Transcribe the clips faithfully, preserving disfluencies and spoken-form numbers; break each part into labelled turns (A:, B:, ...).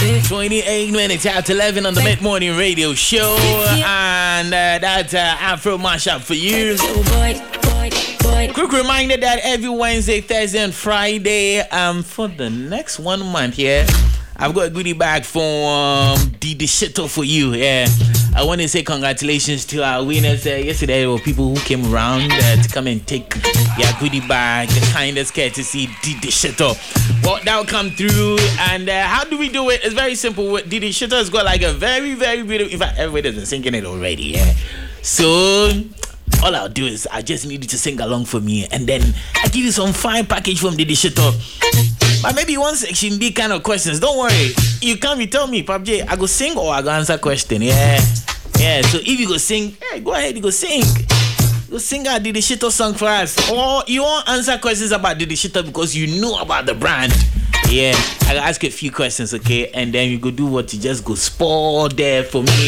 A: twenty-eight minutes after eleven on the Mid Morning Radio Show, and uh, that's uh, Afro Mashup for you. Quick reminder that every Wednesday, Thursday, and Friday, um, for the next one month, yeah, I've got a goodie bag for um, Didi Shito for you. Yeah, I want to say congratulations to our winners. Uh, yesterday, there were people who came around uh, to come and take your goodie bag, the kindest courtesy Didi Shito. Well, that will come through. And uh, how do we do it? It's very simple. Didi Shito has got like a very, very beautiful. In fact, everybody's been singing it already. Yeah, so all I'll do is I just need you to sing along for me, and then I give you some fine package from Didi Shito. But maybe one section B kind of questions. Don't worry. You can't be tell me, Pap J, I go sing or I go answer question. Yeah. Yeah. So if you go sing, hey, go ahead, you go sing. Go sing a Didi Shito song for us. Or you won't answer questions about Didi Shito because you know about the brand. Yeah. I'll ask you a few questions, okay? And then you go do what you just go spoil there for me.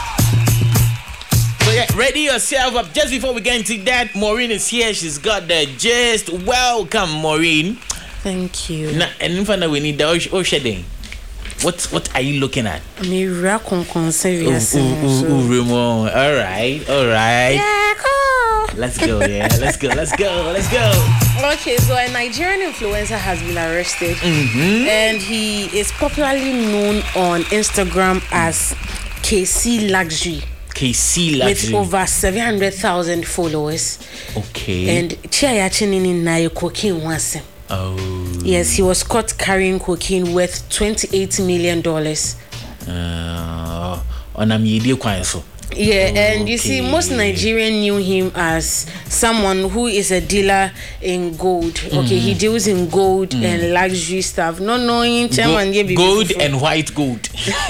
A: So yeah, ready yourself up. Just before we get into that, Maureen is here. She's got the gist. Welcome, Maureen.
B: Thank you.
A: Now, and in front of we need the ocean. What what are you looking at?
B: Me rakon conserve.
A: All right, all right.
B: Yeah, cool.
A: Let's go, yeah. Let's go, let's go, let's go.
B: Okay, so a Nigerian influencer has been arrested,
A: mm-hmm.
B: and he is popularly known on Instagram as K C Luxury.
A: K C Luxury.
B: With over seven hundred thousand followers.
A: Okay.
B: And Chiayachin na cocaine once.
A: Oh.
B: Yes, he was caught carrying cocaine worth twenty-eight million dollars.
A: Uh, on a media so.
B: Yeah, and you see, most Nigerians knew him as someone who is a dealer in gold. Okay, mm. he deals in gold mm. and luxury stuff. Not knowing
A: Go- gold and white gold.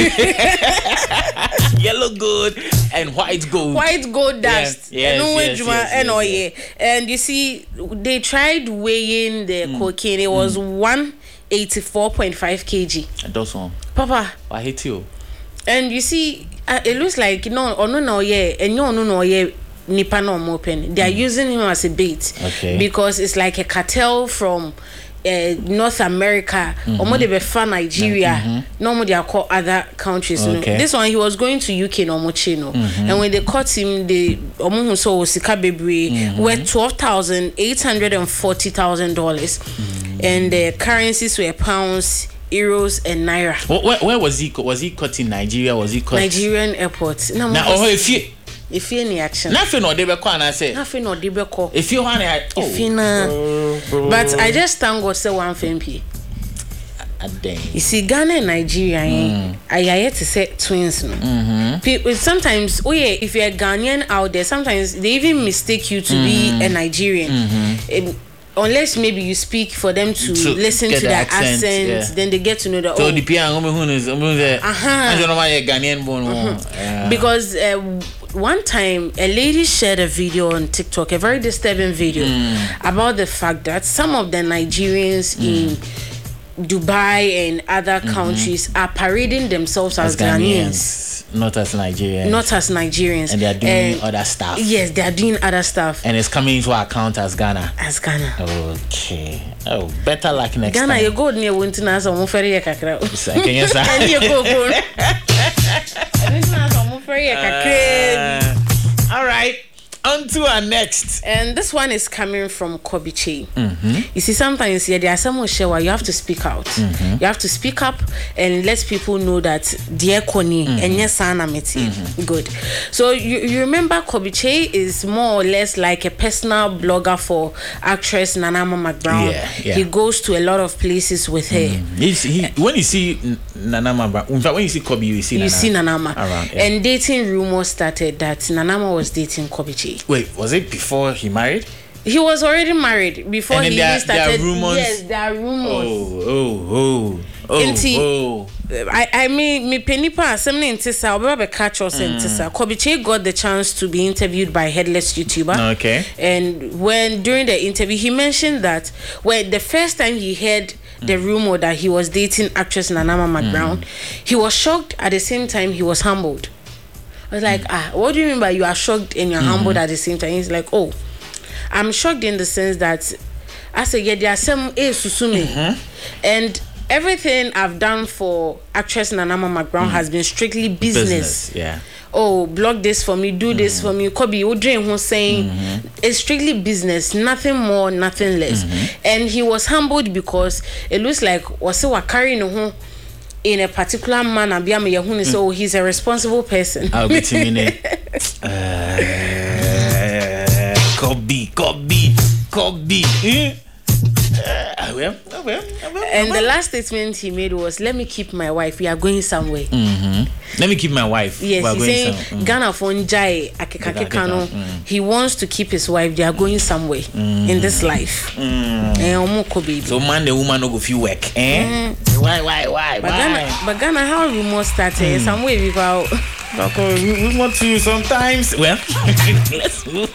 A: Yellow gold and white gold.
B: White gold dust.
A: Yeah, yes, yes, yes, yes, yes.
B: And you see, they tried weighing the mm. cocaine. It was mm. one eighty-four point five kilograms.
A: That's one.
B: Papa.
A: I hate you.
B: And you see, uh, it looks like no, or no, no, yeah, and no, no, no, yeah. Nipa no open. They are mm. using him as a bait,
A: okay.
B: because it's like a cartel from uh, North America, mm-hmm. or more they fan Nigeria, mm-hmm. no more they are called other countries.
A: Okay.
B: You know? This one he was going to U K no more chino,
A: mm-hmm.
B: and when they caught him, they omo so sika bebre worth twelve thousand eight hundred and forty thousand dollars, and the currencies were pounds, euros, and naira.
A: Where, where was he? Was he caught in Nigeria? Was he caught
B: Nigerian airport?
A: Now, oh, if you.
B: If you any action,
A: nothing or they be call and I say
B: nothing or they be call.
A: If you want it,
B: if you na, but I just thank God say one thing. P. You see, Ghana and Nigeria, mm. I yet to say twins. No?
A: Mm-hmm.
B: People sometimes, oh yeah, if you're a Ghanaian out there, sometimes they even mistake you to mm-hmm. be a Nigerian.
A: Mm-hmm.
B: Um, Unless maybe you speak for them to, to listen to the their accent, accent yeah. then they get to know that.
A: So
B: oh,
A: the piano is
B: uh-huh. Because uh, one time a lady shared a video on TikTok, a very disturbing video
A: mm.
B: about the fact that some of the Nigerians mm. in Dubai and other mm-hmm. countries are parading themselves as, as Ghanaians.
A: Ghanaians. Not as Nigerians.
B: Not as Nigerians.
A: And they are doing
B: and
A: other stuff.
B: Yes, they are doing other stuff.
A: And it's coming into our account as Ghana.
B: As Ghana.
A: Okay. Oh, better luck next
B: Ghana,
A: time.
B: Ghana, you go near winter now, so I'm very kakra.
A: Can you say?
B: And you go go.
A: All right. On to our next.
B: And this one is coming from Kobe Che.
A: Mm-hmm.
B: You see, sometimes yeah, there are some where you have to speak out.
A: Mm-hmm.
B: You have to speak up and let people know that dear Koni and yes, Anna Meti. Good. So you, you remember Kobe Che is more or less like a personal blogger for actress Nanama McBrown.
A: Yeah, yeah.
B: He goes to a lot of places with her.
A: Mm. He's, he, when you see Nanama McBrown, in fact, when you see Kobe, you see
B: you
A: Nanama.
B: see Nanama.
A: Around, yeah.
B: And dating rumors started that Nanama was dating Kobe Che.
A: Wait, was it before he married?
B: He was already married before
A: and
B: he
A: there,
B: started.
A: There are rumors.
B: Yes, there are rumors.
A: Oh, oh, oh, oh,
B: Inti,
A: oh.
B: I, I mean, me penipa something in Tessa. I'll be catch us in Tessa. Kobe Che got the chance to be interviewed by Headless YouTuber.
A: Okay.
B: And when during the interview, he mentioned that when the first time he heard the rumor that he was dating actress Nanama McBrown, mm. he was shocked. At the same time, he was humbled. I was like, mm. ah, what do you mean by you are shocked and you're mm-hmm. humbled at the same time? He's like, oh, I'm shocked in the sense that I said, yeah, there are some a susume,
A: mm-hmm.
B: and everything I've done for actress Nanama McBrown mm. has been strictly business.
A: business yeah.
B: Oh, blog this for me, do this mm. for me. Kobe Udrin was saying mm-hmm. it's strictly business, nothing more, nothing less. Mm-hmm. And he was humbled because it looks like was so carrying home in a particular manner. Mm. So he's a responsible person.
A: I'll be in it. Kobe, Kobe, Kobe. Uh, well, well, well, well,
B: and
A: well.
B: the last statement he made was, "Let me keep my wife. We are going somewhere."
A: Mm-hmm. Let me keep my wife.
B: Yes,
A: he's
B: saying
A: some, mm.
B: Ghana for Njai Akekake Kano. He wants to keep his wife. They are going somewhere mm. in this life. Mm. Eh,
A: so man, the woman no go feel work. Eh? Mm. Why, why, why,
B: but
A: why?
B: Ghana, but Ghana, how rumors started? Mm. Somewhere without.
A: Okay, we want to sometimes. Well, let's move.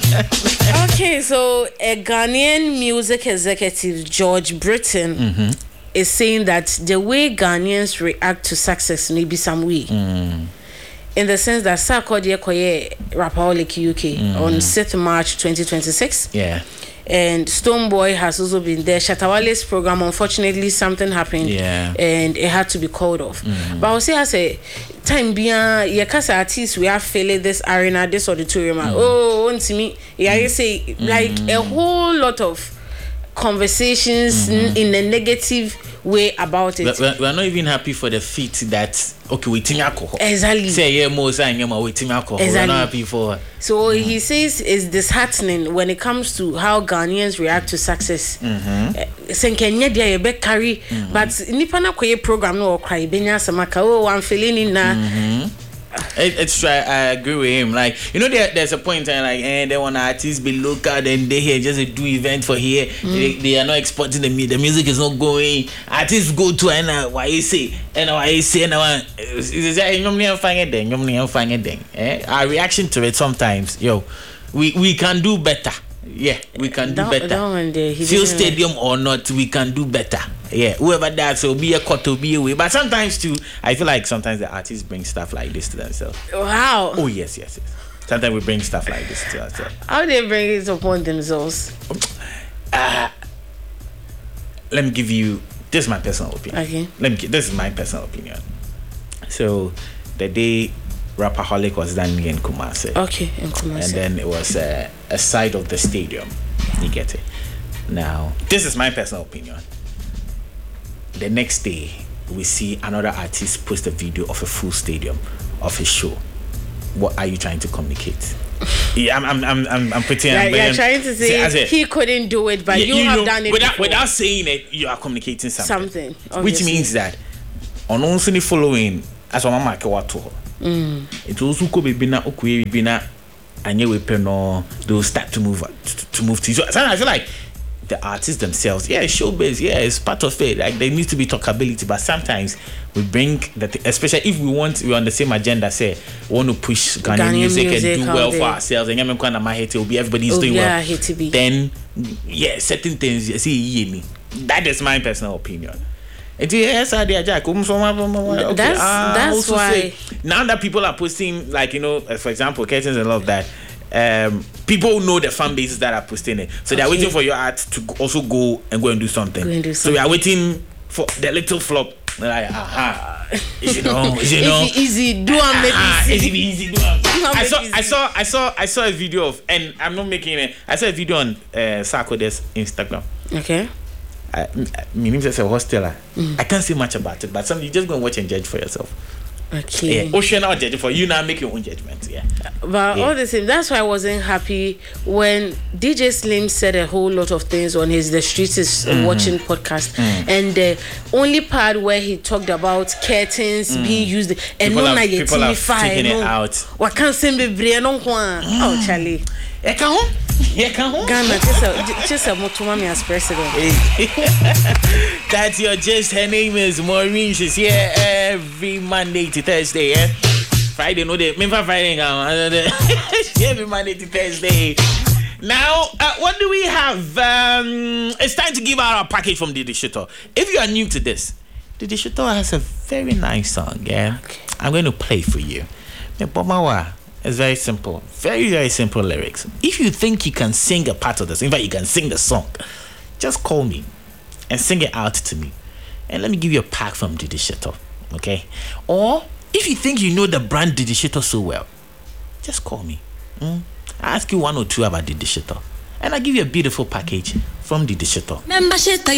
B: Okay, so a Ghanaian music executive, George Britton, mm-hmm. is saying that the way Ghanaians react to success may be some way. Mm. In the sense that Sarkodie Koye Rapaholic U K mm. on sixth of March twenty twenty-six.
A: Yeah.
B: And Stonebwoy has also been there. Shatawale's program, unfortunately, something happened,
A: yeah.
B: and it had to be called off. Mm-hmm. But I will say, as a time being, yeah, cause artists we have filled this arena, this auditorium. Mm-hmm. Oh, on to me, yeah, you say mm-hmm. like a whole lot of conversations mm-hmm. in a negative way about it.
A: We're, we're not even happy for the feat that okay we take alcohol.
B: Exactly.
A: Say yeah, more saying yeah, we take alcohol. Exactly. We're not happy for.
B: So mm-hmm. he says it's disheartening when it comes to how Ghanaians react to success. Saying Kenya dia you be carry, but nipa na koye program no cry benya samaka oh I'm feeling in na.
A: It, it's right. I agree with him. Like you know, there, there's a point and like, eh, they want artists be local, then they here just do event for here. Mm. They, they are not exporting the music. The music is not going. Artists go to and uh, why you say and why you say and uh, you find it you find it eh? Our reaction to it sometimes, yo, we we can do better. Yeah, we can do
B: don't,
A: better.
B: Don't
A: Field stadium or not, we can do better. Yeah, whoever that will be a cut will be away. But sometimes too, I feel like sometimes the artists bring stuff like this to themselves.
B: Wow.
A: Oh yes, yes, yes. Sometimes we bring stuff like this to ourselves.
B: How do they bring it upon themselves?
A: Uh, let me give you. This is my personal opinion.
B: Okay.
A: Let me. This is my personal opinion. So, the day Rapaholic was done in Kumasi.
B: Okay, in Kumasi.
A: And then it was uh, a side of the stadium. You get it. Now, this is my personal opinion. The next day, we see another artist post a video of a full stadium of his show. What are you trying to communicate? Yeah, I'm, I'm, I'm, I'm, I'm pretty.
B: Yeah, you're trying to say, say he couldn't do it, but you, you have know, done it
A: without, without saying it. You are communicating something.
B: Something,
A: obviously. Which means that on only following as one mark what to. It also could be na okwe be na anye we no they'll start to move to, to move to. So I feel like the artists themselves, yeah, showbiz, yeah, it's part of it. Like there needs to be talkability, but sometimes we bring that, especially if we want, we're on the same agenda. Say we want to push Ghanaian, Ghanaian music, music and do well for ourselves, and I'm kind of my hate will be everybody's oh, doing
B: yeah,
A: well.
B: Hate to be.
A: Then, yeah, certain things. You see, that is my personal opinion. It is okay. That's
B: that's why
A: say, now that people are posting, like you know, for example, curtains and all of that. Um, people know the fan bases that are posting it, so okay. They are waiting for your art to also go and go and do something.
B: And do something.
A: So we are waiting for the little flop. Like, aha, you know, you know,
B: easy, easy, do and make
A: it easy, easy, do. I saw, I saw, I saw, I saw a video of, and I'm not making it. I saw a video on uh, Sarkodie's Instagram.
B: Okay.
A: I, my name is a hosteler. Mm. I can't say much about it, but some you just go and watch and judge for yourself.
B: Okay.
A: Yeah. Ocean out judging for you now, make your own judgment. Yeah.
B: But yeah. All the same, that's why I wasn't happy when D J Slim said a whole lot of things on his The Streets is mm-hmm. Watching podcast, mm. and the only part where he talked about curtains mm. being used and
A: people
B: no
A: are, people are taking it out.
B: What can't say be brain on Oh, Charlie.
A: Ghana,
B: just a just a Motumami as president.
A: That's your gist. Her name is Maureen. She's here every Monday to Thursday. Eh? Friday, no day. Remember Friday? Every Monday to Thursday. Now, uh, what do we have? Um, it's time to give out our package from Didi Shito. If you are new to this, Didi Shito has a very nice song. Yeah, okay. I'm going to play for you. It's very simple. Very, very simple lyrics. If you think you can sing a part of this, in fact, you can sing the song, just call me and sing it out to me. and let me give you a pack from Didi Sheto. Okay? Or if you think you know the brand Didi Sheto so well, just call me. Mm? I ask you one or two about Didi Sheto, and I give you a beautiful package from Didi Sheto.